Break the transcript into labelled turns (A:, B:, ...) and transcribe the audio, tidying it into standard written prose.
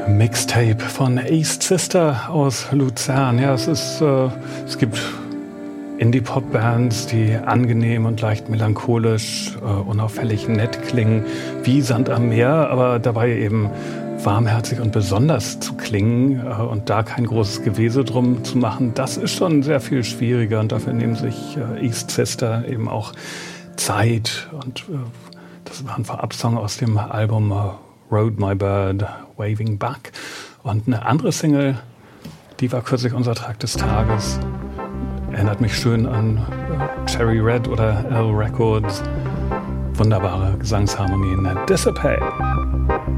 A: Mixtape von East Sister aus Luzern. Ja, es gibt Indie-Pop-Bands, die angenehm und leicht melancholisch, unauffällig nett klingen, wie Sand am Meer, aber dabei eben warmherzig und besonders zu klingen und da kein großes Gewese drum zu machen, das ist schon sehr viel schwieriger und dafür nehmen sich East Sister eben auch Zeit und das war ein Vorabsong aus dem Album Rode My Bird, Waving Back. Und eine andere Single, die war kürzlich unser Track des Tages. Erinnert mich schön an Cherry Red oder L Records. Wunderbare Gesangsharmonien. Dissipate.